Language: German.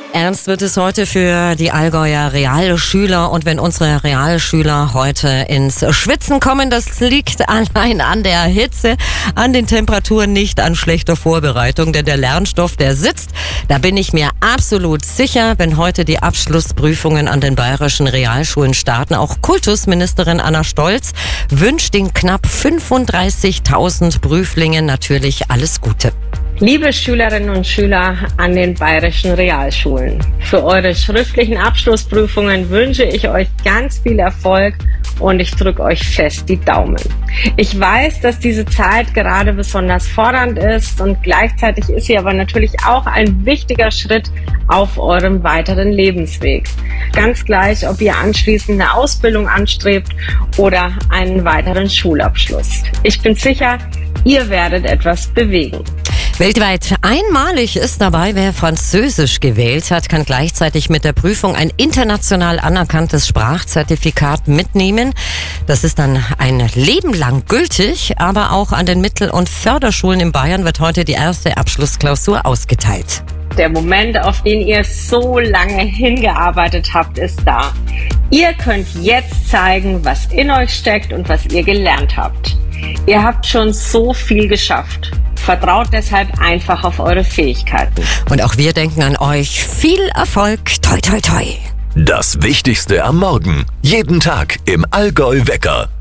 Ernst wird es heute für die Allgäuer Realschüler, und wenn unsere Realschüler heute ins Schwitzen kommen, das liegt allein an der Hitze, an den Temperaturen, nicht an schlechter Vorbereitung, denn der Lernstoff, der sitzt. Da bin ich mir absolut sicher, wenn heute die Abschlussprüfungen an den bayerischen Realschulen starten. Auch Kultusministerin Anna Stolz wünscht den knapp 35.000 Prüflingen natürlich alles Gute. Liebe Schülerinnen und Schüler an den bayerischen Realschulen, für eure schriftlichen Abschlussprüfungen wünsche ich euch ganz viel Erfolg und ich drücke euch fest die Daumen. Ich weiß, dass diese Zeit gerade besonders fordernd ist und gleichzeitig ist sie aber natürlich auch ein wichtiger Schritt auf eurem weiteren Lebensweg. Ganz gleich, ob ihr anschließend eine Ausbildung anstrebt oder einen weiteren Schulabschluss. Ich bin sicher, ihr werdet etwas bewegen. Weltweit einmalig ist dabei, wer Französisch gewählt hat, kann gleichzeitig mit der Prüfung ein international anerkanntes Sprachzertifikat mitnehmen. Das ist dann ein Leben lang gültig, aber auch an den Mittel- und Förderschulen in Bayern wird heute die erste Abschlussklausur ausgeteilt. Der Moment, auf den ihr so lange hingearbeitet habt, ist da. Ihr könnt jetzt zeigen, was in euch steckt und was ihr gelernt habt. Ihr habt schon so viel geschafft. Vertraut deshalb einfach auf eure Fähigkeiten. Und auch wir denken an euch. Viel Erfolg. Toi, toi, toi. Das Wichtigste am Morgen. Jeden Tag im Allgäu Wecker.